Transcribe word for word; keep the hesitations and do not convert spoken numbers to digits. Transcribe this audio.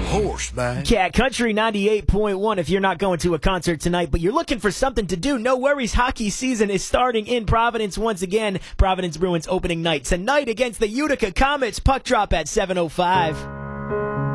horse, man. Cat Country ninety-eight point one. If you're not going to a concert tonight, but you're looking for something to do, no worries. Hockey season is starting in Providence once again. Providence Bruins opening night tonight against the Utica Comets. Puck drop at seven oh five.